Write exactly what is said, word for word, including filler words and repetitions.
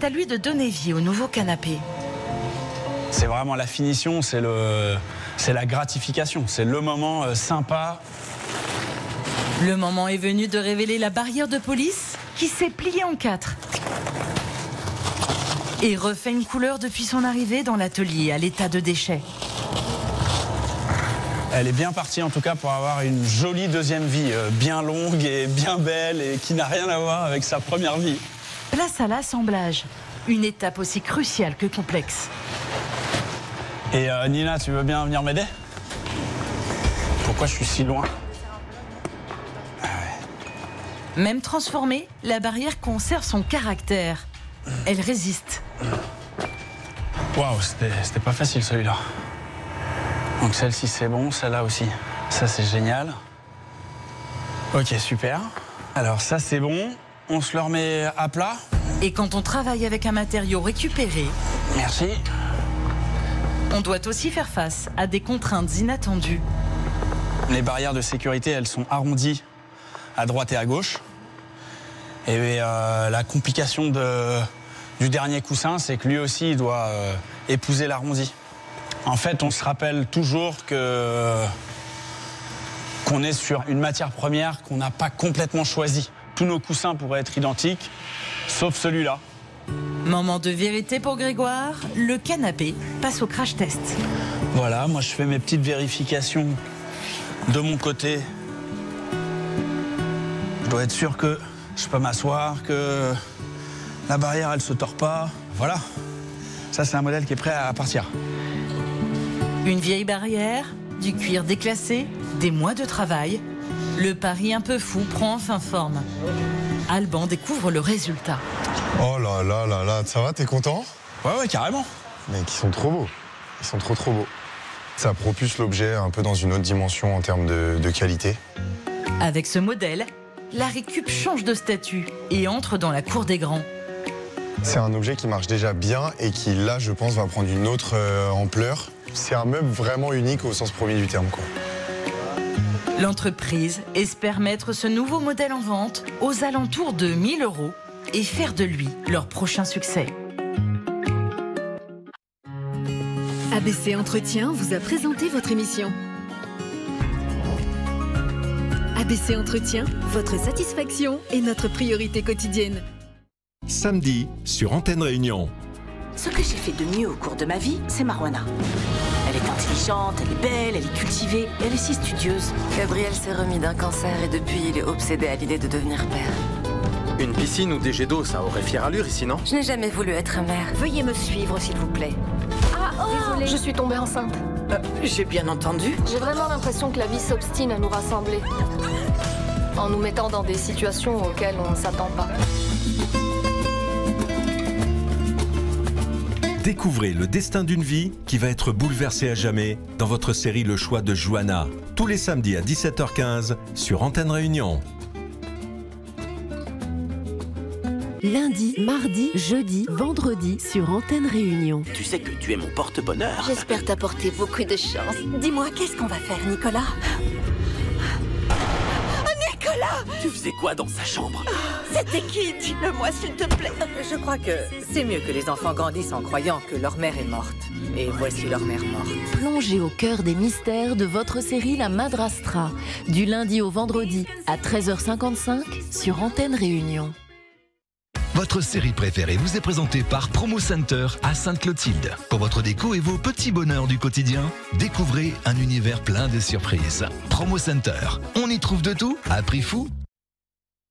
c'est à lui de donner vie au nouveau canapé. C'est vraiment la finition, c'est le, c'est la gratification, c'est le moment euh, sympa. Le moment est venu de révéler la barrière de police qui s'est pliée en quatre et refait une couleur depuis son arrivée dans l'atelier à l'état de déchet. Elle est bien partie en tout cas pour avoir une jolie deuxième vie, euh, bien longue et bien belle et qui n'a rien à voir avec sa première vie. Place à l'assemblage, une étape aussi cruciale que complexe. Et euh, Nina, tu veux bien venir m'aider? Pourquoi je suis si loin? Ah ouais. Même transformée, la barrière conserve son caractère. Elle résiste. Waouh, c'était, c'était pas facile celui-là. Donc celle-ci c'est bon, celle-là aussi. Ça c'est génial. Ok, super. Alors ça c'est bon. On se le remet à plat. Et quand on travaille avec un matériau récupéré, merci. On doit aussi faire face à des contraintes inattendues. Les barrières de sécurité, elles sont arrondies à droite et à gauche. Et euh, la complication de, du dernier coussin, c'est que lui aussi, il doit euh, épouser l'arrondi. En fait, on se rappelle toujours que, qu'on est sur une matière première qu'on n'a pas complètement choisie. Tous nos coussins pourraient être identiques, sauf celui-là. Moment de vérité pour Grégoire, le canapé passe au crash test. Voilà, moi je fais mes petites vérifications de mon côté. Je dois être sûr que je peux m'asseoir, que la barrière elle se tord pas. Voilà, ça c'est un modèle qui est prêt à partir. Une vieille barrière, du cuir déclassé, des mois de travail. Le pari un peu fou prend enfin forme. Alban découvre le résultat. Oh là là là là, ça va, t'es content? Ouais ouais, carrément. Mec, ils sont trop beaux. Ils sont trop trop beaux. Ça propulse l'objet un peu dans une autre dimension en termes de, de qualité. Avec ce modèle, la récup change de statut et entre dans la cour des grands. C'est un objet qui marche déjà bien et qui, là, je pense, va prendre une autre euh, ampleur. C'est un meuble vraiment unique au sens premier du terme, quoi. L'entreprise espère mettre ce nouveau modèle en vente aux alentours de mille euros et faire de lui leur prochain succès. A B C Entretien vous a présenté votre émission. A B C Entretien, votre satisfaction est notre priorité quotidienne. Samedi, sur Antenne Réunion. Ce que j'ai fait de mieux au cours de ma vie, c'est Marwana. Elle est intelligente, elle est belle, elle est cultivée, elle est si studieuse. Gabriel s'est remis d'un cancer et depuis, il est obsédé à l'idée de devenir père. Une piscine ou des jets d'eau, ça aurait fière allure ici, non? Je n'ai jamais voulu être mère. Veuillez me suivre, s'il vous plaît. Ah, oh, désolée, je suis tombée enceinte. Euh, j'ai bien entendu. J'ai vraiment l'impression que la vie s'obstine à nous rassembler. En nous mettant dans des situations auxquelles on ne s'attend pas. Découvrez le destin d'une vie qui va être bouleversée à jamais dans votre série Le Choix de Johanna. Tous les samedis à dix-sept heures quinze sur Antenne Réunion. Lundi, mardi, jeudi, vendredi sur Antenne Réunion. Tu sais que tu es mon porte-bonheur. J'espère t'apporter beaucoup de chance. Dis-moi, qu'est-ce qu'on va faire, Nicolas? Nicolas! Tu faisais quoi dans sa chambre? C'était qui? Dis-le-moi, s'il te plaît. Je crois que c'est mieux que les enfants grandissent en croyant que leur mère est morte. Et voici leur mère morte. Plongez au cœur des mystères de votre série La Madrastra, du lundi au vendredi à treize heures cinquante-cinq sur Antenne Réunion. Votre série préférée vous est présentée par Promo Center à Sainte-Clotilde. Pour votre déco et vos petits bonheurs du quotidien, découvrez un univers plein de surprises. Promo Center, on y trouve de tout à prix fou